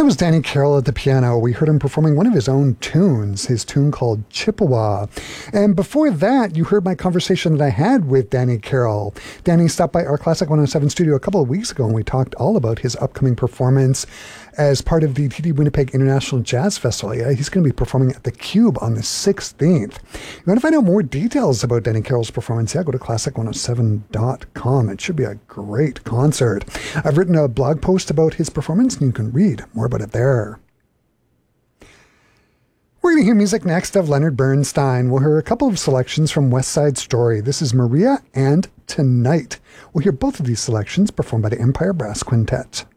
That was Danny Carroll at the piano. We heard him performing one of his own tunes, his tune called Chippewa. And before that, you heard my conversation that I had with Danny Carroll. Danny stopped by our Classic 107 studio a couple of weeks ago, and we talked all about his upcoming performance as part of the TD Winnipeg International Jazz Festival. Yeah, he's going to be performing at the Cube on the 16th. You want to find out more details about Danny Carroll's performance? Yeah, go to classic107.com. It should be a great concert. I've written a blog post about his performance, and you can read more about it there. We're going to hear music next of Leonard Bernstein. We'll hear a couple of selections from West Side Story. This is Maria and Tonight. We'll hear both of these selections performed by the Empire Brass Quintet.